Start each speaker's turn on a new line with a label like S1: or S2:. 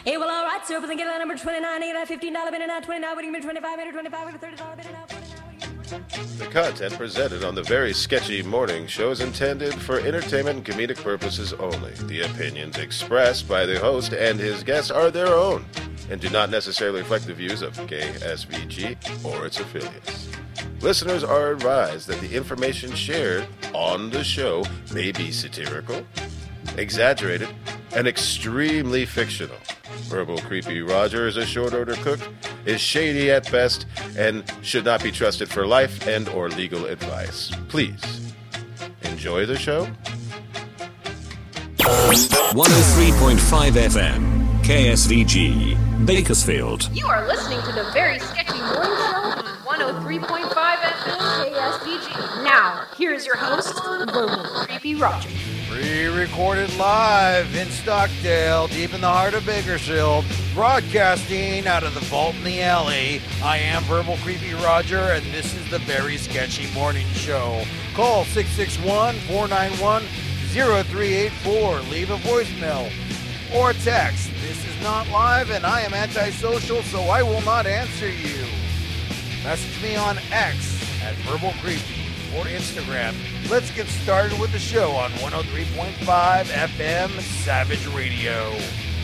S1: Hey, well, all right, sir, but then get a number 29, get a $15 bid, and now 29, what do you mean 25, and a 25, and a $30 bid, and now 49.
S2: The content presented on the Very Sketchy Morning Show is intended for entertainment and comedic purposes only. The opinions expressed by the host and his guests are their own and do not necessarily reflect the views of KSVG or its affiliates. Listeners are advised that the information shared on the show may be satirical, exaggerated, and extremely fictional. Verbal Creepy Roger is a short-order cook, is shady at best, and should not be trusted for life and or legal advice. Please, enjoy the show.
S3: 103.5 FM, KSVG, Bakersfield.
S4: You are listening to the Very Sketchy Morning Show on 103.5 FM KSVG. Now, here's your host, Verbal Creepy Roger.
S5: Pre-recorded live in Stockdale, deep in the heart of Bakersfield, broadcasting out of the vault in the alley. I am Verbal Creepy Roger, and this is the Very Sketchy Morning Show. Call 661-491-0384. Leave a voicemail or text. This is not live, and I am antisocial, so I will not answer you. Message me on X at Verbal Creepy or Instagram. Let's get started with the show on 103.5 FM Savage Radio.